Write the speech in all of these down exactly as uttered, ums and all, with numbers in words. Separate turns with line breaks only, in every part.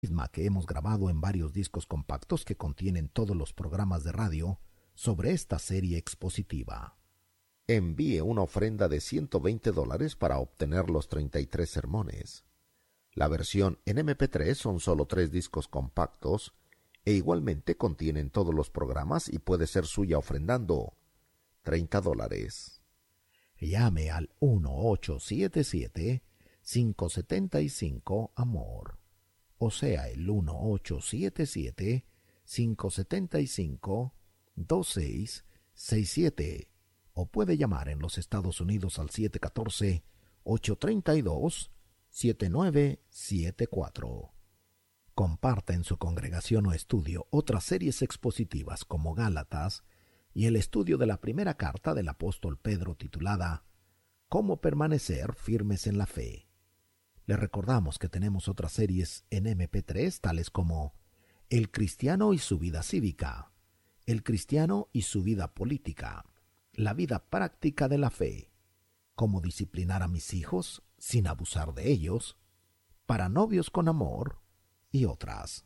misma que hemos grabado en varios discos compactos que contienen todos los programas de radio sobre esta serie expositiva. Envíe una ofrenda de ciento veinte dólares para obtener los treinta y tres sermones. La versión en eme pe tres son solo tres discos compactos e igualmente contienen todos los programas y puede ser suya ofrendando treinta dólares. Llame al uno ocho siete siete, cinco siete cinco, amor. O sea, el uno ocho siete siete, cinco siete cinco, dos seis seis siete. O puede llamar en los Estados Unidos al siete uno cuatro, ocho tres dos, siete nueve siete cuatro. Comparta en su congregación o estudio otras series expositivas como Gálatas y el estudio de la primera carta del apóstol Pedro titulada ¿Cómo permanecer firmes en la fe? Le recordamos que tenemos otras series en eme pe tres tales como El cristiano y su vida cívica, El cristiano y su vida política, La vida práctica de la fe, Cómo disciplinar a mis hijos sin abusar de ellos, Para novios con amor y otras.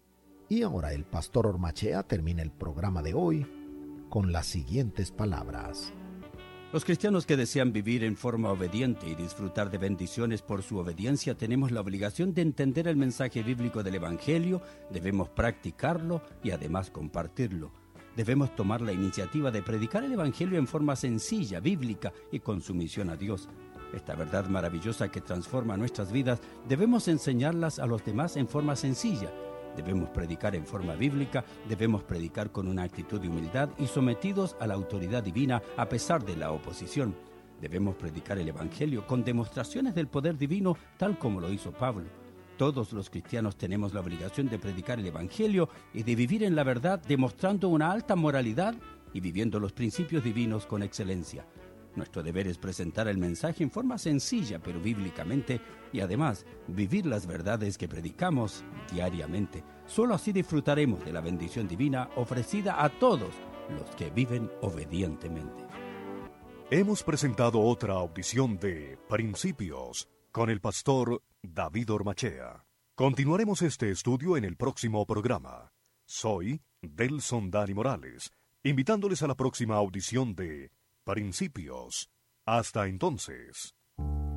Y ahora el pastor Ormachea termina el programa de hoy con las siguientes palabras.
Los cristianos que desean vivir en forma obediente y disfrutar de bendiciones por su obediencia tenemos la obligación de entender el mensaje bíblico del Evangelio, debemos practicarlo y además compartirlo. Debemos tomar la iniciativa de predicar el Evangelio en forma sencilla, bíblica y con sumisión a Dios. Esta verdad maravillosa que transforma nuestras vidas, debemos enseñarlas a los demás en forma sencilla. Debemos predicar en forma bíblica, debemos predicar con una actitud de humildad y sometidos a la autoridad divina a pesar de la oposición. Debemos predicar el Evangelio con demostraciones del poder divino, tal como lo hizo Pablo. Todos los cristianos tenemos la obligación de predicar el Evangelio y de vivir en la verdad, demostrando una alta moralidad y viviendo los principios divinos con excelencia. Nuestro deber es presentar el mensaje en forma sencilla, pero bíblicamente, y además vivir las verdades que predicamos diariamente. Solo así disfrutaremos de la bendición divina ofrecida a todos los que viven obedientemente.
Hemos presentado otra audición de Principios con el pastor David Ormachea. Continuaremos este estudio en el próximo programa. Soy Delson Dani Morales, invitándoles a la próxima audición de Principios. Hasta entonces.